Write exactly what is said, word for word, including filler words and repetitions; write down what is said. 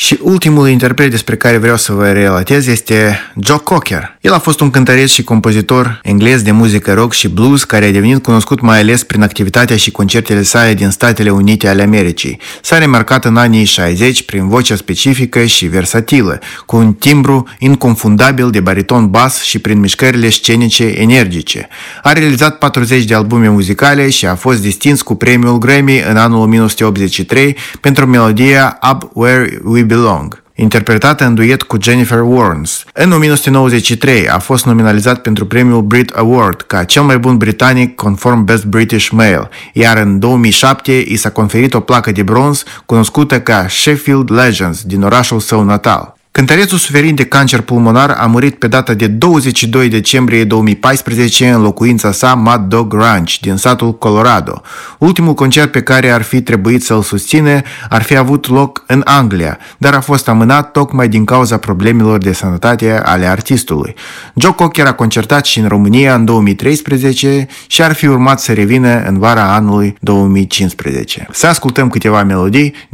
Și ultimul interpret despre care vreau să vă relatez este Joe Cocker. El a fost un cântăreț și compozitor englez de muzică rock și blues care a devenit cunoscut mai ales prin activitatea și concertele sale din Statele Unite ale Americii. S-a remarcat în anii șaizeci prin vocea specifică și versatilă, cu un timbru inconfundabil de bariton bas și prin mișcările scenice energice. A realizat patruzeci de albume muzicale și a fost distins cu premiul Grammy în anul o mie nouă sute optzeci și trei pentru melodia Up Where We Belong, interpretată în duet cu Jennifer Warnes. În o mie nouă sute nouăzeci și trei a fost nominalizat pentru premiul Brit Award ca cel mai bun britanic conform Best British Male, iar în două mii șapte i s-a conferit o placă de bronz cunoscută ca Sheffield Legends din orașul său natal. Cântărețul suferind de cancer pulmonar a murit pe data de douăzeci și doi decembrie două mii paisprezece în locuința sa Mad Dog Ranch din statul Colorado. Ultimul concert pe care ar fi trebuit să-l susține ar fi avut loc în Anglia, dar a fost amânat tocmai din cauza problemelor de sănătate ale artistului. Joe Cocker a concertat și în România în două mii treisprezece și ar fi urmat să revină în vara anului două mii cincisprezece. Să ascultăm câteva melodii